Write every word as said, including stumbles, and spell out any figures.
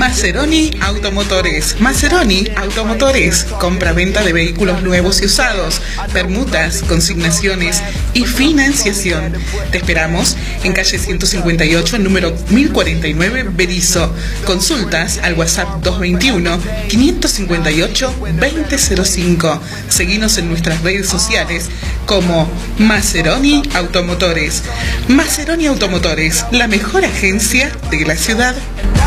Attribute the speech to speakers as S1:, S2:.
S1: Maceroni Automotores. Maceroni Automotores. Compra-venta de vehículos nuevos y usados, permutas, consignaciones y financiación. Te esperamos en calle ciento cincuenta y ocho, número mil cuarenta y nueve, Berisso. Consultas al WhatsApp dos dos uno, cinco cinco ocho, dos cero cero cinco. Seguinos en nuestras redes sociales como Maceroni Automotores. Maceroni Automotores, la mejor agencia de la ciudad.